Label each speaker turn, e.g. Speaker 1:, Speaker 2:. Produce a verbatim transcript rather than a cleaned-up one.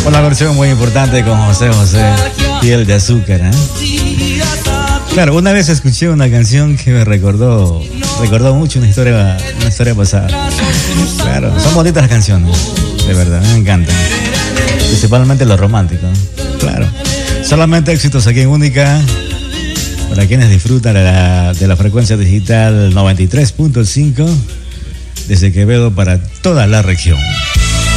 Speaker 1: Una versión muy importante con José José, Piel de Azúcar, ¿eh? Claro, una vez escuché una canción que me recordó, recordó mucho una historia, una historia pasada. Claro, son bonitas las canciones, de verdad, me encantan. Principalmente lo romántico, claro. Solamente éxitos aquí en Única, para quienes disfrutan de la, de la frecuencia digital noventa y tres punto cinco, desde Quevedo para toda la región.